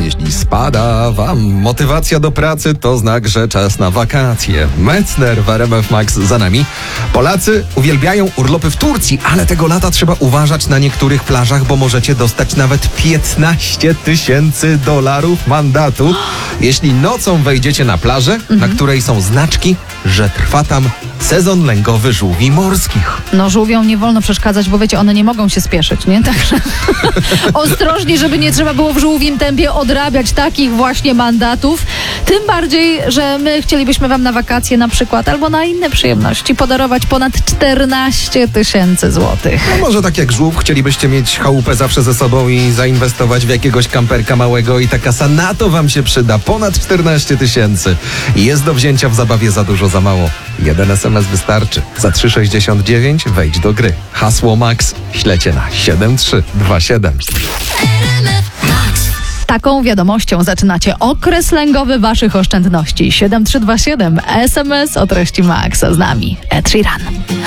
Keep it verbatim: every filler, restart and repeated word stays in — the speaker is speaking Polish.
Jeśli spada wam motywacja do pracy, to znak, że czas na wakacje. Metzner w R M F Max za nami. Polacy uwielbiają urlopy w Turcji, ale tego lata trzeba uważać na niektórych plażach, bo możecie dostać nawet piętnaście tysięcy dolarów mandatu, jeśli nocą wejdziecie na plażę, mhm. na której są znaczki, że trwa tam sezon lęgowy żółwi morskich. No żółwiom nie wolno przeszkadzać, bo wiecie, one nie mogą się spieszyć, nie? Także ostrożnie, żeby nie trzeba było w żółwim tempie odrabiać takich właśnie mandatów. Tym bardziej, że my chcielibyśmy wam na wakacje na przykład albo na inne przyjemności podarować ponad czternaście tysięcy złotych. No może tak jak żółw, chcielibyście mieć chałupę zawsze ze sobą i zainwestować w jakiegoś kamperka małego i ta kasa na to wam się przyda. Ponad czternaście tysięcy. Jest do wzięcia w zabawie za dużo, za mało. Jeden es em es wystarczy. Za trzy sześćdziesiąt dziewięć wejdź do gry. Hasło Max ślecie na siedem trzy dwa siedem. Taką wiadomością zaczynacie okres lęgowy waszych oszczędności. siedem trzy dwa siedem es em es o treści Max. Z nami Ed Sheeran.